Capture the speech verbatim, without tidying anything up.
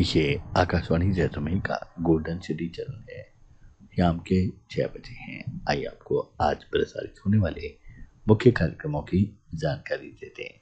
ये आकाशवाणी जैसलमेर का golden city channel है। शाम के छह बजे हैं। आइए आपको आज प्रसारित होने वाले मुख्य कार्यक्रमों की जानकारी देते हैं।